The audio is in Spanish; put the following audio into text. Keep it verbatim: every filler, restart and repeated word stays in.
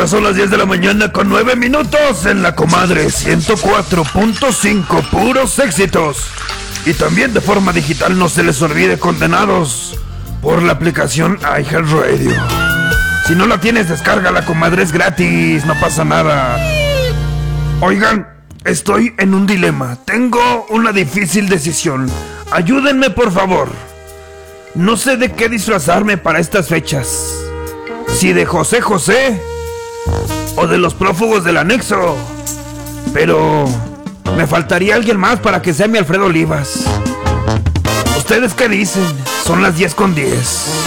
Ya son las diez de la mañana con nueve minutos en La Comadre ciento cuatro punto cinco, puros éxitos. Y también de forma digital, no se les olvide, condenados, por la aplicación iHeartRadio. Si no la tienes, descárgala, comadre, es gratis, no pasa nada. Oigan, estoy en un dilema, tengo una difícil decisión. Ayúdenme, por favor. No sé de qué disfrazarme para estas fechas. Si de José José o de los prófugos del anexo. Pero me faltaría alguien más para que sea mi Alfredo Olivas. ¿Ustedes qué dicen? Son las diez con diez.